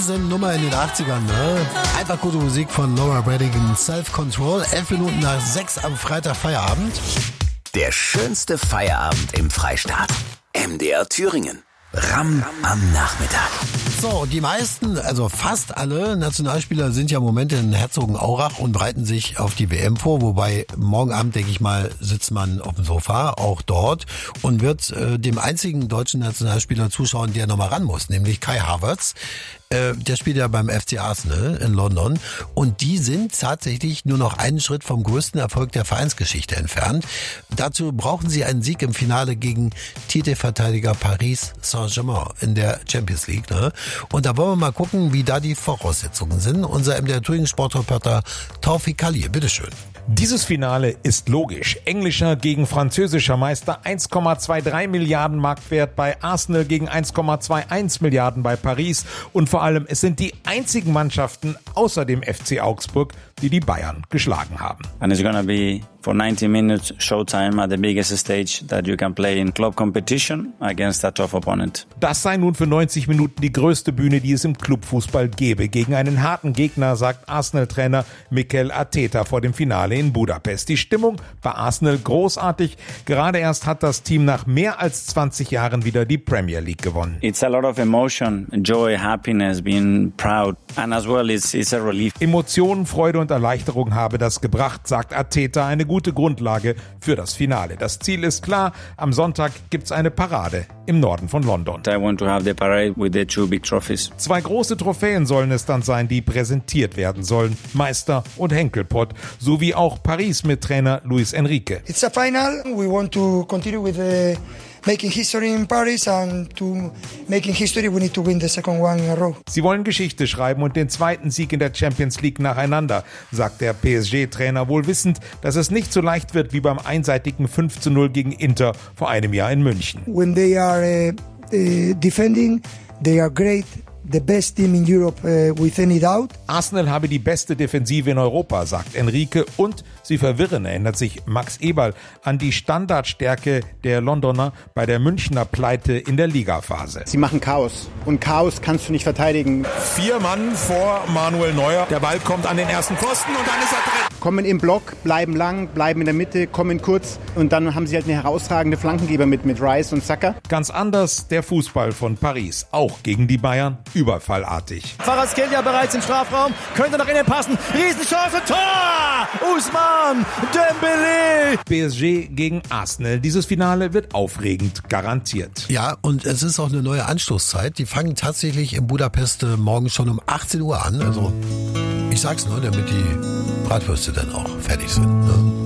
Nummer in den 80ern, ne? Einfach gute Musik von Laura Branigan, Self-Control. 11 Minuten nach 6 am Freitag Feierabend. Der schönste Feierabend im Freistaat. MDR Thüringen. Ram am Nachmittag. So, und die meisten, also fast alle Nationalspieler sind ja im Moment in Herzogenaurach und bereiten sich auf die WM vor. Wobei morgen Abend, denke ich mal, sitzt man auf dem Sofa, auch dort, und wird dem einzigen deutschen Nationalspieler zuschauen, der nochmal ran muss, nämlich Kai Havertz. Der spielt ja beim FC Arsenal in London und die sind tatsächlich nur noch einen Schritt vom größten Erfolg der Vereinsgeschichte entfernt. Dazu brauchen sie einen Sieg im Finale gegen Titelverteidiger Paris Saint-Germain in der Champions League. Ne? Und da wollen wir mal gucken, wie da die Voraussetzungen sind. Unser MDR Thüringen Sportreporter Tawfik Kalir, bitteschön. Dieses Finale ist logisch. Englischer gegen französischer Meister, 1,23 Milliarden Marktwert bei Arsenal gegen 1,21 Milliarden bei Paris. Und vor allem, es sind die einzigen Mannschaften außer dem FC Augsburg, die die Bayern geschlagen haben. And it's gonna be for 90 minutes showtime at the biggest stage that you can play in club competition against a tough opponent. Das sei nun für 90 Minuten die größte Bühne, die es im Clubfußball gäbe. Gegen einen harten Gegner, sagt Arsenal-Trainer Mikel Arteta vor dem Finale in Budapest. Die Stimmung bei Arsenal großartig. Gerade erst hat das Team nach mehr als 20 Jahren wieder die Premier League gewonnen. It's a lot of emotion, joy, happiness, being proud, and as well it's a relief. Emotionen, Freude und Erleichterung habe das gebracht, sagt Arteta, eine gute Grundlage für das Finale. Das Ziel ist klar, am Sonntag gibt's eine Parade im Norden von London. I want to have the parade with the 2 big trophies. 2 große Trophäen sollen es dann sein, die präsentiert werden sollen. Meister und Henkelpott, sowie auch Paris mit Trainer Luis Enrique. It's a final. We want to continue with the making history in Paris, and to making history we need to win the second one in a row. Sie wollen Geschichte schreiben und den zweiten Sieg in der Champions League nacheinander, sagt der PSG-Trainer, wohl wissend, dass es nicht so leicht wird wie beim einseitigen 5:0 gegen Inter vor einem Jahr in München. When they are defending, they are great. The best team in Europe, with any doubt. Arsenal habe die beste Defensive in Europa, sagt Enrique, und sie verwirren, erinnert sich Max Eberl an die Standardstärke der Londoner bei der Münchner Pleite in der Ligaphase. Sie machen Chaos und Chaos kannst du nicht verteidigen. 4 Mann vor Manuel Neuer, der Ball kommt an den ersten Pfosten und dann ist er drin. Kommen im Block, bleiben lang, bleiben in der Mitte, kommen kurz und dann haben sie halt eine herausragende Flankengeber mit Rice und Saka. Ganz anders der Fußball von Paris, auch gegen die Bayern, überfallartig. Kvaratskhelia bereits im Strafraum, könnte nach innen passen, Riesenchance, Tor! Ousmane Dembélé! PSG gegen Arsenal, dieses Finale wird aufregend, garantiert. Ja, und es ist auch eine neue Anstoßzeit. Die fangen tatsächlich in Budapest morgen schon um 18 Uhr an. Also ich sag's nur, damit die Bratwürste dann auch fertig sind. Ne?